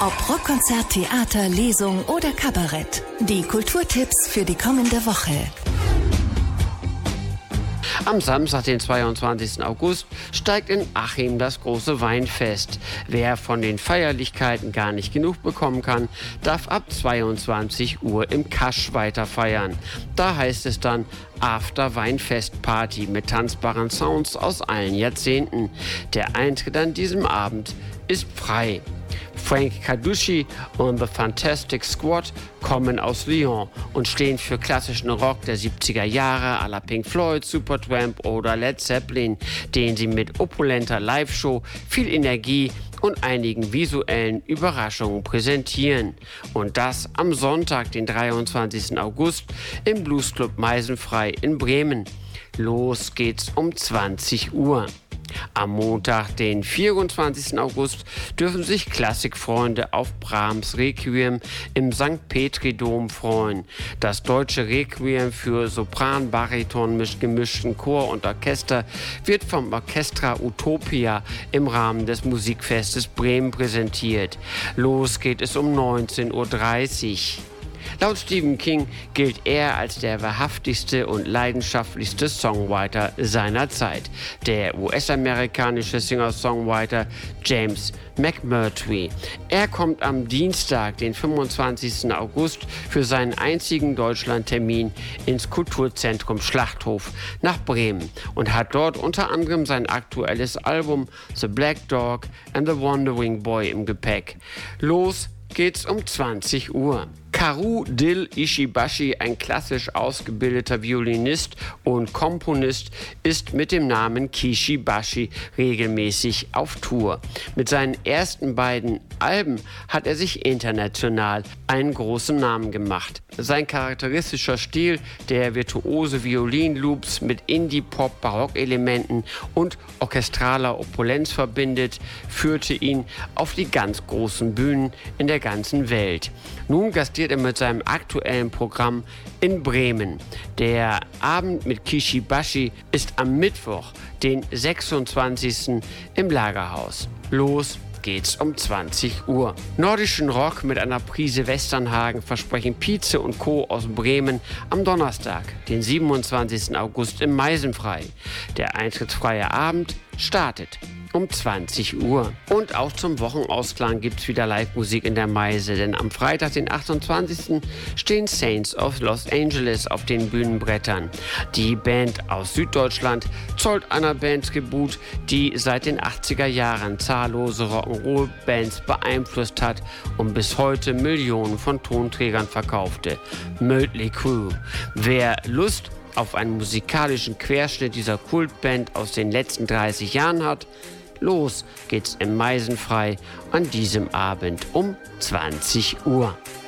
Ob Rockkonzert, Theater, Lesung oder Kabarett. Die Kulturtipps für die kommende Woche. Am Samstag, den 22. August, steigt in Achim das große Weinfest. Wer von den Feierlichkeiten gar nicht genug bekommen kann, darf ab 22 Uhr im Kasch weiter feiern. Da heißt es dann After Weinfest Party mit tanzbaren Sounds aus allen Jahrzehnten. Der Eintritt an diesem Abend ist frei. Frank Carducci und The Fantastic Squad kommen aus Lyon und stehen für klassischen Rock der 70er Jahre à la Pink Floyd, Supertramp oder Led Zeppelin, den sie mit opulenter Live-Show, viel Energie und einigen visuellen Überraschungen präsentieren. Und das am Sonntag, den 23. August im Bluesclub Meisenfrei in Bremen. Los geht's um 20 Uhr. Am Montag, den 24. August, dürfen sich Klassikfreunde auf Brahms Requiem im St. Petri-Dom freuen. Das deutsche Requiem für Sopran, Bariton, gemischten Chor und Orchester wird vom Orchestra Utopia im Rahmen des Musikfestes Bremen präsentiert. Los geht es um 19:30 Uhr. Laut Stephen King gilt er als der wahrhaftigste und leidenschaftlichste Songwriter seiner Zeit. Der US-amerikanische Singer-Songwriter James McMurtry. Er kommt am Dienstag, den 25. August, für seinen einzigen Deutschlandtermin ins Kulturzentrum Schlachthof nach Bremen und hat dort unter anderem sein aktuelles Album The Black Dog and the Wandering Boy im Gepäck. Los geht's um 20 Uhr. Karu Dil Ishibashi, ein klassisch ausgebildeter Violinist und Komponist, ist mit dem Namen Kishibashi regelmäßig auf Tour. Mit seinen ersten beiden Alben hat er sich international einen großen Namen gemacht. Sein charakteristischer Stil, der virtuose Violinloops mit Indie-Pop-Barockelementen und orchestraler Opulenz verbindet, führte ihn auf die ganz großen Bühnen in der ganzen Welt. Nun gastiert er mit seinem aktuellen Programm in Bremen. Der Abend mit Kishibashi ist am Mittwoch, den 26. im Lagerhaus. Los geht's um 20 Uhr. Nordischen Rock mit einer Prise Westernhagen versprechen Pietze und Co. aus Bremen am Donnerstag, den 27. August im Meisenfrei. Der eintrittsfreie Abend startet um 20 Uhr. Und auch zum Wochenausklang gibt's wieder Live-Musik in der Meise, denn am Freitag, den 28. stehen Saints of Los Angeles auf den Bühnenbrettern. Die Band aus Süddeutschland zollt einer Band Tribut, die seit den 80er Jahren zahllose Rock'n'Roll-Bands beeinflusst hat und bis heute Millionen von Tonträgern verkaufte. Mötley Crüe. Wer Lust auf einen musikalischen Querschnitt dieser Kultband aus den letzten 30 Jahren hat, los geht's im Meisenfrei an diesem Abend um 20 Uhr.